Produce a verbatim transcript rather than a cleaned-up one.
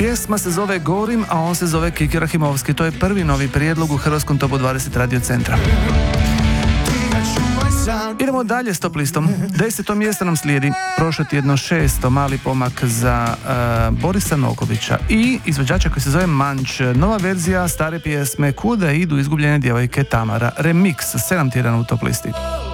Pjesma se zove Gorim, a on se zove Kiki Rahimovski. To je prvi novi prijedlog u Hrvatskom topu dvadeset radio centra. Idemo dalje s top listom. Deseto mjesto nam slijedi prošlo tjedno šesto, mali pomak za uh, Borisa Nokovića i izvođača koji se zove Manč. Nova verzija stare pjesme Kuda idu izgubljene djevojke Tamara. Remix, sedam tjedana u top listi.